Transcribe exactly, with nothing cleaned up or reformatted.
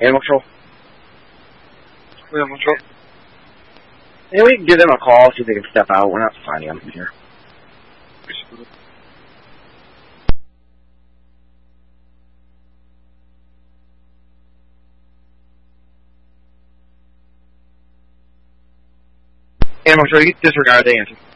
Animal Control? Animal Control. Yeah, we can give them a call, see if they can step out. We're not finding them here. Animal Control, you disregard the answer.